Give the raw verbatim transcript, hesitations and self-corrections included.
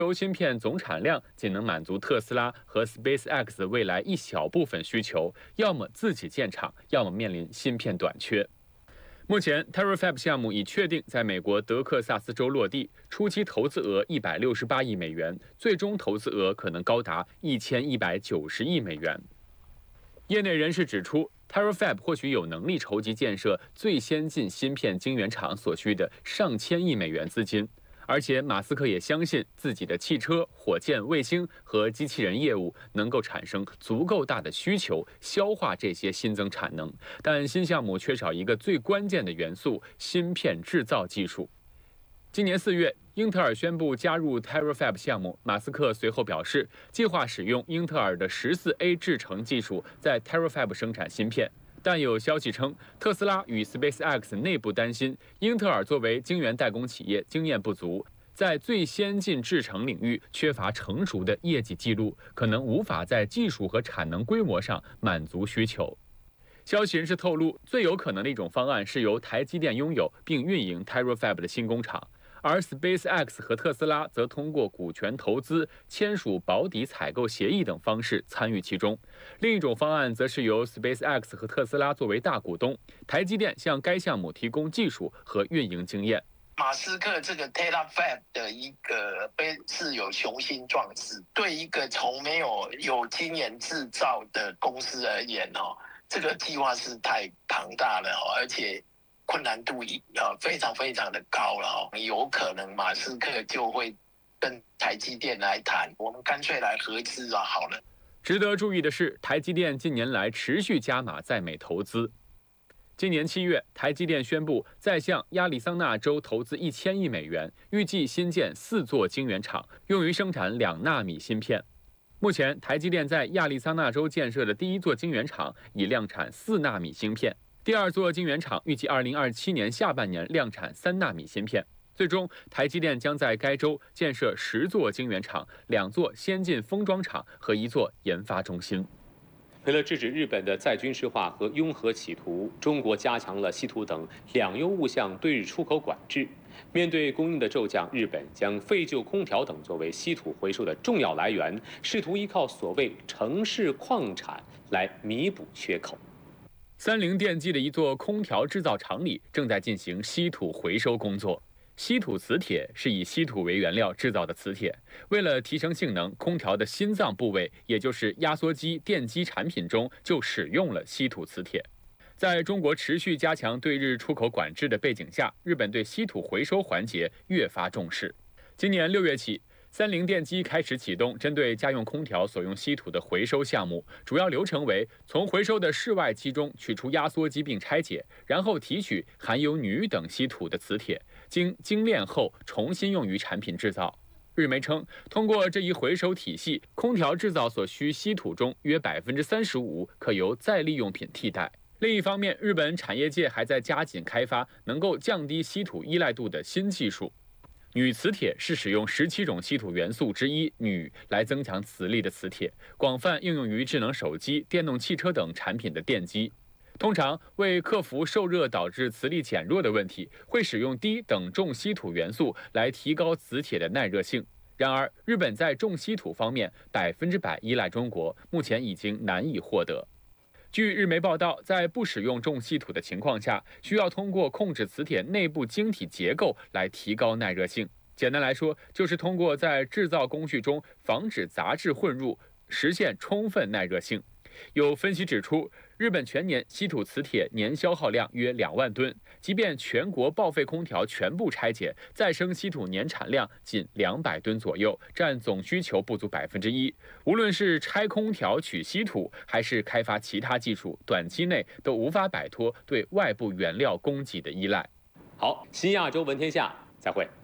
洲芯片总产量仅能满足特斯拉和 SpaceX 未来一小部分需求，要么自己建厂，要么面临芯片短缺。目前 Terafab 项目已确定在美国德克萨斯州落地，初期投资额一百六十八亿美元，最终投资额可能高达一千一百九十亿美元。业内人士指出， Terafab 或许有能力筹集建设最先进芯片晶圆厂所需的上千亿美元资金。而且，马斯克也相信自己的汽车、火箭、卫星和机器人业务能够产生足够大的需求，消化这些新增产能。但新项目缺少一个最关键的元素——芯片制造技术。今年四月，英特尔宣布加入 Terafab 项目，马斯克随后表示，计划使用英特尔的十四 A 制程技术在 Terafab 生产芯片。但有消息称，特斯拉与 SpaceX 内部担心，英特尔作为晶圆代工企业经验不足，在最先进制程领域缺乏成熟的业绩记录，可能无法在技术和产能规模上满足需求。消息人士透露，最有可能的一种方案是由台积电拥有并运营 Terafab 的新工厂。而 SpaceX 和特斯拉则通过股权投资、签署保底采购协议等方式参与其中。另一种方案则是由 SpaceX 和特斯拉作为大股东，台积电向该项目提供技术和运营经验。 马斯克这个 Terafab 的一个是有雄心壮志，对一个从没有有经验制造的公司而言哦，这个计划是太庞大了哦，而且困难度呃非常非常的高了哦，有可能马斯克就会跟台积电来谈，我们干脆来合资啊好了。 值得注意的是，台积电近年来持续加码在美投资。今年七月，台积电宣布再向亚利桑那州投资一千亿美元，预计新建四座晶圆厂，用于生产两纳米芯片。目前，台积电在亚利桑那州建设的第一座晶圆厂已量产四纳米芯片。第二座晶圆厂预计二零二七年下半年量产三纳米芯片。最终，台积电将在该州建设十座晶圆厂、两座先进封装厂和一座研发中心。 为了制止日本的再军事化和拥核企图，中国加强了稀土等两优物项对日出口管制。面对供应的骤降，日本将废旧空调等作为稀土回收的重要来源，试图依靠所谓城市矿产来弥补缺口。 三菱电机的一座空调制造厂里正在进行稀土回收工作。稀土磁铁是以稀土为原料制造的磁铁，为了提升性能，空调的心脏部位，也就是压缩机、电机产品中就使用了稀土磁铁。在中国持续加强对日出口管制的背景下，日本对稀土回收环节越发重视。今年六月起，三菱电机开始启动针对家用空调所用稀土的回收项目，主要流程为从回收的室外机中取出压缩机并拆解，然后提取含有铝等稀土的磁铁，经精炼后重新用于产品制造。日媒称，通过这一回收体系，空调制造所需稀土中约百分之三十五可由再利用品替代。另一方面，日本产业界还在加紧开发能够降低稀土依赖度的新技术。铝磁铁是使用十七种稀土元素之一铝来增强磁力的磁铁，广泛应用于智能手机、电动汽车等产品的电机。通常为克服受热导致磁力减弱的问题，会使用低等重稀土元素来提高磁铁的耐热性。然而，日本在重稀土方面百分之百依赖中国，目前已经难以获得。据日媒报道，在不使用重稀土的情况下，需要通过控制磁铁内部晶体结构来提高耐热性。简单来说，就是通过在制造工序中防止杂质混入，实现充分耐热性。有分析指出，日本全年稀土磁铁年消耗量约两万吨，即便全国报废空调全部拆解，再生稀土年产量仅两百吨左右，占总需求不足百分之一。无论是拆空调取稀土，还是开发其他技术，短期内都无法摆脱对外部原料供给的依赖。 好，新亚洲闻天下，再会。